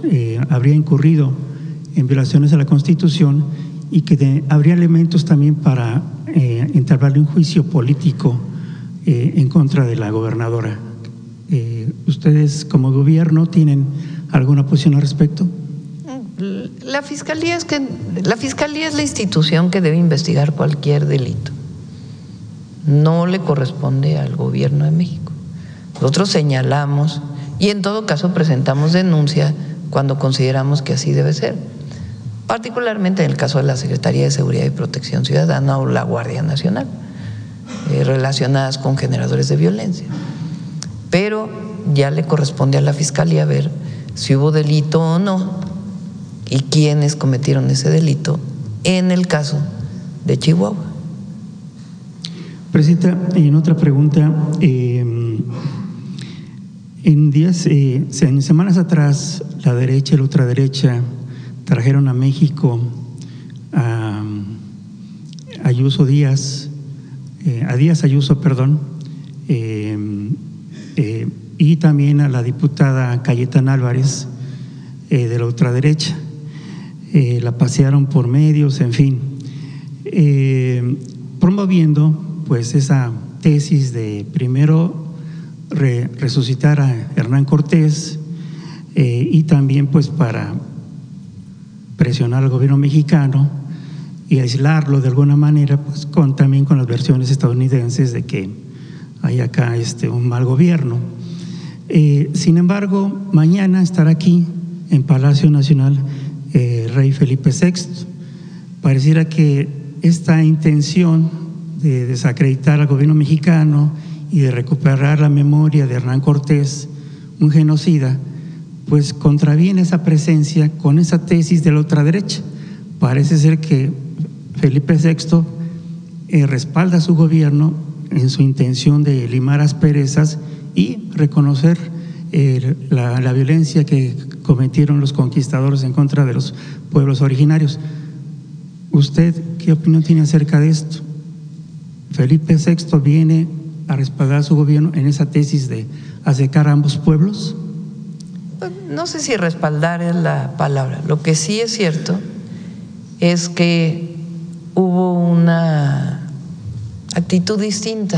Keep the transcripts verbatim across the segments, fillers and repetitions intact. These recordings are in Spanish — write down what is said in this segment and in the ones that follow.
eh, habría incurrido en violaciones a la Constitución y que de, habría elementos también para eh, entablarle un juicio político eh, en contra de la gobernadora. Eh, ¿Ustedes como gobierno tienen alguna posición al respecto? La fiscalía es que la fiscalía es la institución que debe investigar cualquier delito. No le corresponde al gobierno de México. Nosotros señalamos y en todo caso presentamos denuncia cuando consideramos que así debe ser, particularmente en el caso de la Secretaría de Seguridad y Protección Ciudadana o la Guardia Nacional, eh, relacionadas con generadores de violencia. Pero ya le corresponde a la fiscalía ver si hubo delito o no y quiénes cometieron ese delito en el caso de Chihuahua. Presidenta, en otra pregunta, eh, en días, eh, en semanas atrás, la derecha y la ultraderecha trajeron a México a Ayuso Díaz, eh, a Díaz Ayuso, perdón, eh, eh, y también a la diputada Cayetana Álvarez eh, de la ultraderecha. Eh, la pasearon por medios, en fin, eh, promoviendo pues esa tesis de primero re, resucitar a Hernán Cortés eh, y también pues para presionar al gobierno mexicano y aislarlo de alguna manera, pues con, también con las versiones estadounidenses de que hay acá este, un mal gobierno. Eh, sin embargo, mañana estará aquí en Palacio Nacional Eh, Rey Felipe sexto. Pareciera que esta intención de desacreditar al gobierno mexicano y de recuperar la memoria de Hernán Cortés, un genocida, pues contraviene esa presencia con esa tesis de la ultraderecha. Parece ser que Felipe sexto eh, respalda a su gobierno en su intención de limar asperezas y reconocer eh, la, la violencia que cometieron los conquistadores en contra de los pueblos originarios. ¿Usted qué opinión tiene acerca de esto? ¿Felipe sexto viene a respaldar a su gobierno en esa tesis de acercar a ambos pueblos? No sé si respaldar es la palabra. Lo que sí es cierto es que hubo una actitud distinta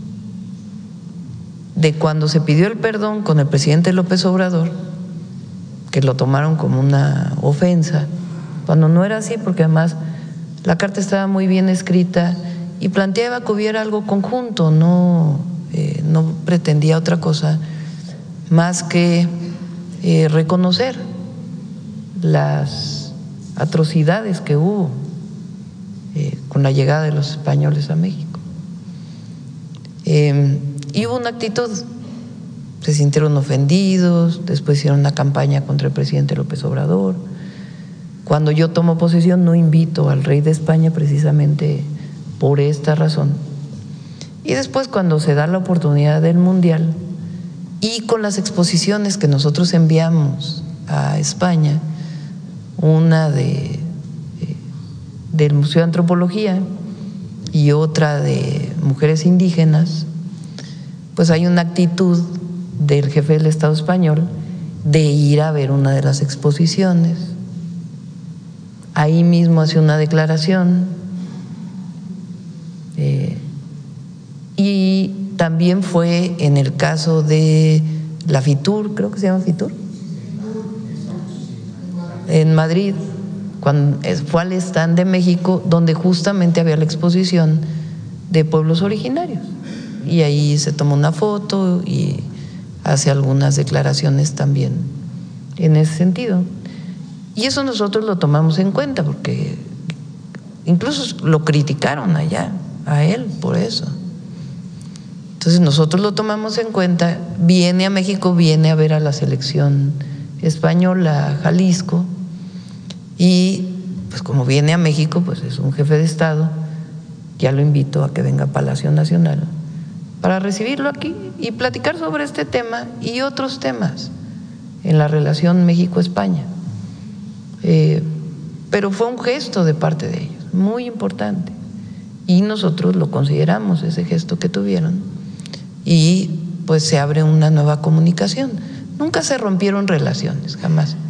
de cuando se pidió el perdón con el presidente López Obrador, que lo tomaron como una ofensa, cuando no era así, porque además la carta estaba muy bien escrita y planteaba que hubiera algo conjunto, no, eh, no pretendía otra cosa más que eh, reconocer las atrocidades que hubo eh, con la llegada de los españoles a México. Eh, y hubo una actitud, se sintieron ofendidos, después hicieron una campaña contra el presidente López Obrador. Cuando yo tomo posesión no invito al rey de España precisamente por esta razón. Y después cuando se da la oportunidad del Mundial y con las exposiciones que nosotros enviamos a España, una de, de del Museo de Antropología y otra de mujeres indígenas, pues hay una actitud del jefe del Estado español de ir a ver una de las exposiciones. Ahí mismo hace una declaración eh, y también fue en el caso de la FITUR, creo que se llama FITUR, en Madrid, cuando fue al stand de México donde justamente había la exposición de pueblos originarios y ahí se tomó una foto y hace algunas declaraciones también en ese sentido. Y eso nosotros lo tomamos en cuenta porque incluso lo criticaron allá a él por eso. Entonces nosotros lo tomamos en cuenta, viene a México, viene a ver a la selección española, a Jalisco, y pues como viene a México, pues es un jefe de Estado, ya lo invito a que venga a Palacio Nacional para recibirlo aquí y platicar sobre este tema y otros temas en la relación México-España. Eh, pero fue un gesto de parte de ellos, muy importante, y nosotros lo consideramos, ese gesto que tuvieron, y pues se abre una nueva comunicación. Nunca se rompieron relaciones, jamás.